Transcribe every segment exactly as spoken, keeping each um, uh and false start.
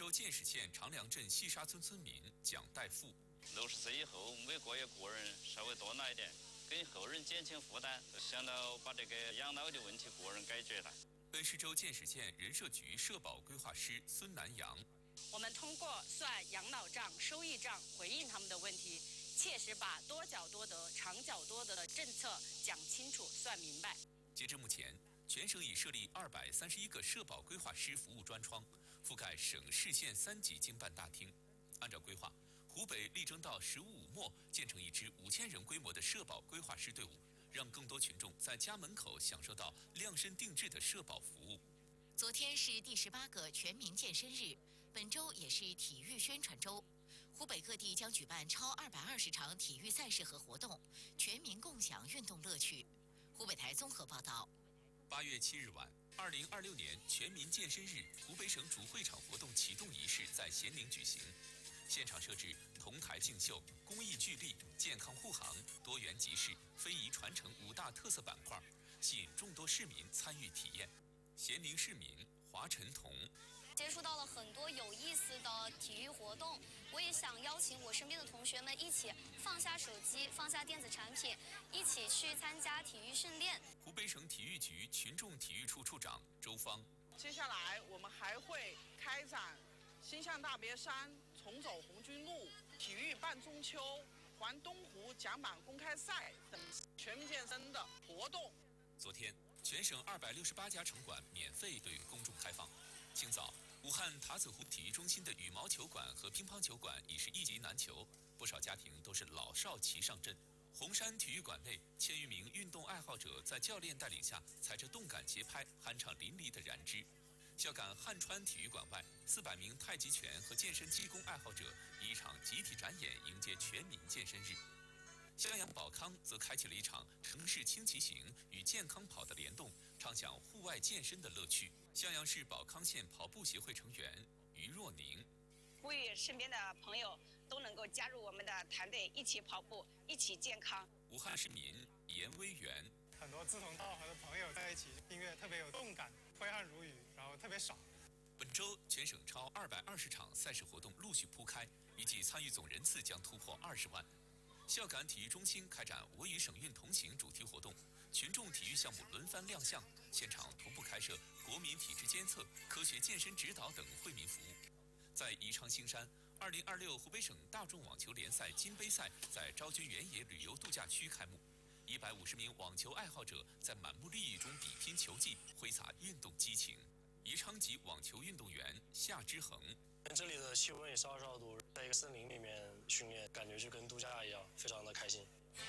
州建始县长梁镇西沙村村民蒋代富。 六十岁以后，每个月个人稍微多拿一点，给后人减轻负担，想到把这个养老的问题个人解决了。 温市州建始县人社局社保规划师孙南阳。 我们通过算养老账、收益账回应他们的问题，切实把多缴多得、长缴多得的政策讲清楚、算明白。 截至目前，全省已设立二百三十一个社保规划师服务专窗，覆盖省市县三级经办大厅。按照规划，湖北力争到“十五五”末建成一支五千人规模的社保规划师队伍，让更多群众在家门口享受到量身定制的社保服务。 昨天是第十八个全民健身日，本周也是体育宣传周。湖北各地将举办超二百二十场体育赛事和活动，全民共享运动乐趣。湖北台综合报道。 八月七日晚，二零二六年全民健身日湖北省主会场活动启动仪式在咸宁举行。现场设置铜台竞秀、公益聚力、健康护航、多元集市、非遗传承五大特色板块，吸引众多市民参与体验。咸宁市民华晨彤。 接触到了很多有意思的体育活动，我也想邀请我身边的同学们一起放下手机，放下电子产品，一起去参加体育训练。 湖北省体育局群众体育处处长周芳。 接下来我们还会开展心向大别山、重走红军路、体育伴中秋、环东湖桨板公开赛等全民健身的活动。 昨天，全省二百六十八家场馆免费对公众开放。清早，武汉塔子湖体育中心的羽毛球馆和乒乓球馆已是一机难求，不少家庭都是老少齐上阵。红山体育馆内，千余名运动爱好者在教练带领下，踩着动感节拍，酣畅淋漓的燃脂。孝感汉川体育馆外，四百名太极拳和健身基功爱好者以一场集体展演迎接全民健身日。襄阳宝康则开启了一场城市轻骑行与健康跑的联动，畅享户外健身的乐趣。襄阳市宝康县跑步协会成员于若宁呼吁身边的朋友都能够加入我们的团队，一起跑步，一起健康。 武汉市民严威元。 很多志同道合的朋友在一起，音乐特别有动感，挥汗如雨，然后特别爽。 本周全省超二百二十场赛事活动陆续铺开，预计参与总人次将突破二十万。孝感体育中心开展“我与省运同行”主题活动，群众体育项目轮番亮相，现场同步开设国民体质监测、科学健身指导等惠民服务。在宜昌兴山，二零二六湖北省大众网球联赛金杯赛在昭君原野旅游度假区开幕，一百五十名网球爱好者在满目利益中比拼球技，挥洒运动激情。宜昌籍网球运动员夏之恒。 这里的气温也是二十二度，在一个森林里面训练，感觉就跟度假一样，非常的开心。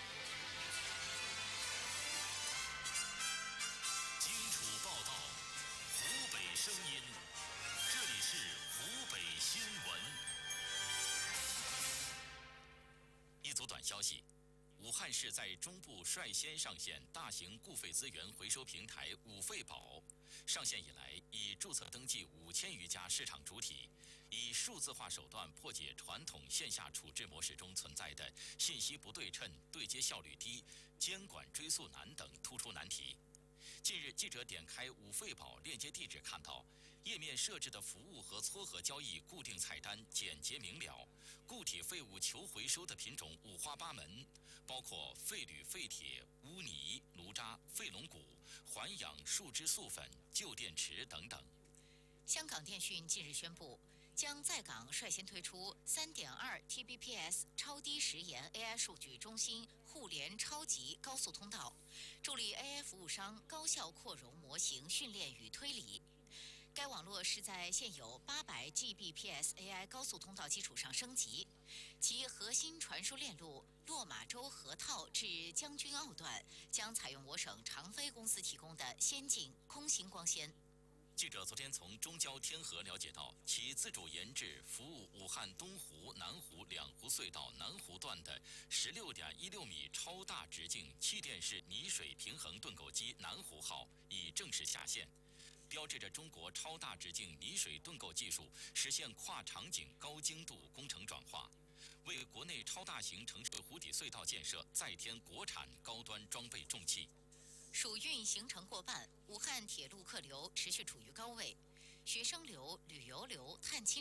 荆楚报道，湖北声音，这里是湖北新闻。一组短消息。武汉市在中部率先上线大型固废资源回收平台五废宝。上线以来，已注册登记五千余家市场主体，以数字化手段破解传统线下处置模式中存在的信息不对称、对接效率低、监管追溯难等突出难题。近日，记者点开五废宝链接地址，看到页面设置的服务和撮合交易固定菜单简洁明了，固体废物求回收的品种五花八门，包括废铝、废铁、污泥、炉渣、废龙骨、环氧树脂塑粉、旧电池等等。 香港电讯近日宣布，将在港率先推出 三点二 T B P S 超低时延 A I 数据中心互联超级高速通道，助力 A I 服务商高效扩容模型训练与推理。该网络是在现有八百 G B P S A I 高速通道基础上升级，其核心传输链路落马洲河套至将军澳段将采用我省长飞公司提供的先进空心光纤。 记者昨天从中交天河了解到，其自主研制服务武汉东湖、南湖两湖隧道南湖段的十六点一六米超大直径气垫式泥水平衡盾构机南湖号已正式下线，标志着中国超大直径泥水盾构技术实现跨场景高精度工程转化，为国内超大型城市湖底隧道建设再添国产高端装备重器。 暑运行程过半，武汉铁路客流持续处于高位，学生流、旅游流、探亲